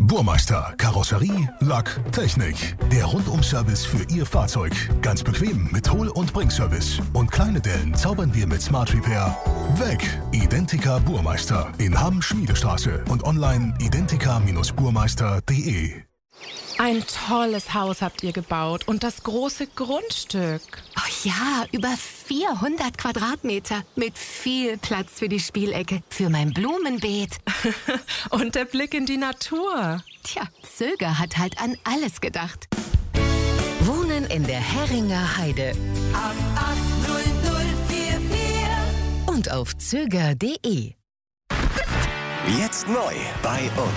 Burmeister, Karosserie, Lack, Technik. Der Rundum-Service für Ihr Fahrzeug. Ganz bequem mit Hol- und Bringservice. Und kleine Dellen zaubern wir mit Smart Repair weg. Identica Burmeister in Hamm-Schmiedestraße und online identica-burmeister.de. Ein tolles Haus habt ihr gebaut und das große Grundstück. Oh ja, über 400 Quadratmeter mit viel Platz für die Spielecke, für mein Blumenbeet. Und der Blick in die Natur. Tja, Zöger hat halt an alles gedacht. Wohnen in der Herringer Heide. 880044 Und auf zöger.de. Jetzt neu bei uns.